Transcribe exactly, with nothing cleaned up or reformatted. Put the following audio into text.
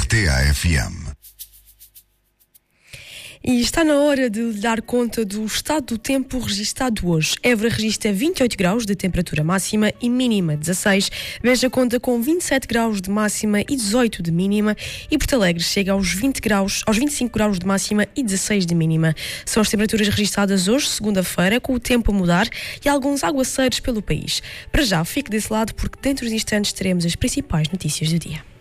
T A F M. E está na hora de lhe dar conta do estado do tempo registado hoje. Évora registra vinte e oito graus de temperatura máxima e mínima dezasseis. Beja conta com vinte e sete graus de máxima e dezoito de mínima. E Porto Alegre chega aos vinte graus, aos vinte e cinco graus de máxima e dezasseis de mínima. São as temperaturas registadas hoje, segunda-feira, com o tempo a mudar e alguns aguaceiros pelo país. Para já, fique desse lado porque dentro dos instantes teremos as principais notícias do dia.